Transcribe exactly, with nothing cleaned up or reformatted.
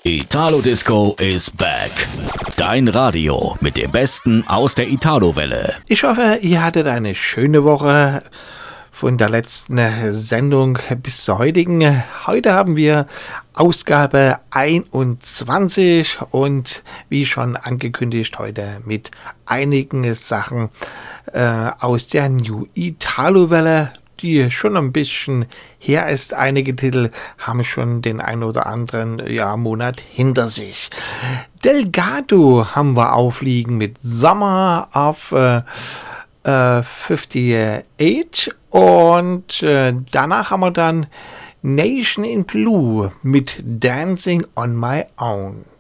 Italo Disco is back. Dein Radio mit dem Besten aus der Italo-Welle. Ich hoffe, ihr hattet eine schöne Woche von der letzten Sendung bis zur heutigen. Heute haben wir Ausgabe einundzwanzig und wie schon angekündigt, heute mit einigen Sachen äh, aus der New Italo-Welle, die schon ein bisschen her ist. Einige Titel haben schon den ein oder anderen ja, Monat hinter sich. Delgado haben wir aufliegen mit Summer of äh, äh, fünfundachtzig und äh, danach haben wir dann Nation in Blue mit Dancing on My Own.